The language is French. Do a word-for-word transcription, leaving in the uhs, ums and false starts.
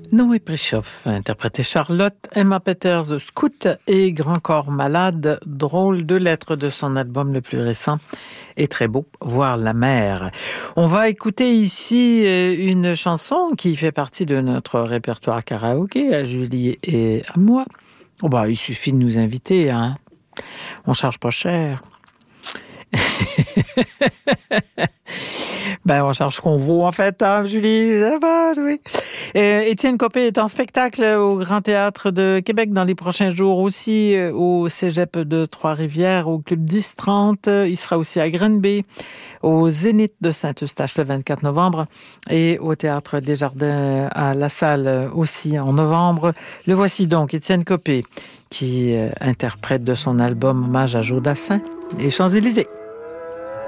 Noé Prischoff interprétait Charlotte, Emma Peters, Scout et Grand Corps Malade, drôle de lettres de son album le plus récent et très beau, Voir la mer. On va écouter ici une chanson qui fait partie de notre répertoire karaoké, à Julie et à moi. Oh bah, il suffit de nous inviter, hein. On charge pas cher. Ben, on charge ce qu'on vaut, en fait, hein, Julie. Ah ben, oui. Euh, Étienne Copé est en spectacle au Grand Théâtre de Québec dans les prochains jours aussi, euh, au Cégep de Trois-Rivières, au Club dix trente. Il sera aussi à Granby, au Zénith de Saint-Eustache le vingt-quatre novembre et au Théâtre des Jardins à La Salle aussi en novembre. Le voici donc, Étienne Copé, qui euh, interprète de son album Hommage à Joe Dassin et Champs-Élysées.